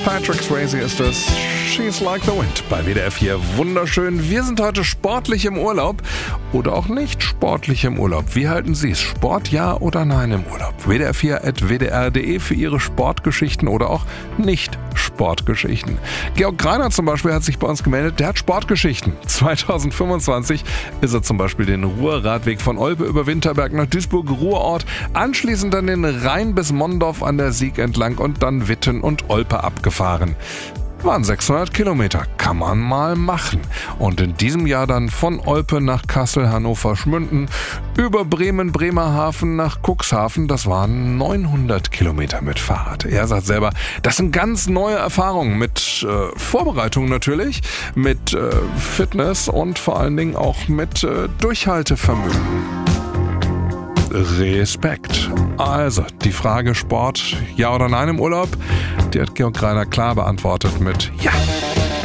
Patrick Swayze ist es. She's Like the Wind bei WDR 4. Wunderschön. Wir sind heute sportlich im Urlaub oder auch nicht sportlich im Urlaub. Wie halten Sie es? Sport ja oder nein im Urlaub? WDR4@wdr.de für Ihre Sportgeschichten oder auch nicht Sportgeschichten. Georg Greiner zum Beispiel hat sich bei uns gemeldet. Der hat Sportgeschichten. 2025 ist er zum Beispiel den Ruhrradweg von Olpe über Winterberg nach Duisburg-Ruhrort, anschließend dann den Rhein bis Mondorf an der Sieg entlang und dann Witten und Olpe abgefahren. Waren 600 Kilometer, kann man mal machen. Und in diesem Jahr dann von Olpe nach Kassel, Hannover, Schmünden, über Bremen, Bremerhaven nach Cuxhaven, das waren 900 Kilometer mit Fahrrad. Er sagt selber, das sind ganz neue Erfahrungen mit Vorbereitung natürlich, mit Fitness und vor allen Dingen auch mit Durchhaltevermögen. Respekt. Also, die Frage Sport, ja oder nein im Urlaub, die hat Georg Greiner klar beantwortet mit Ja.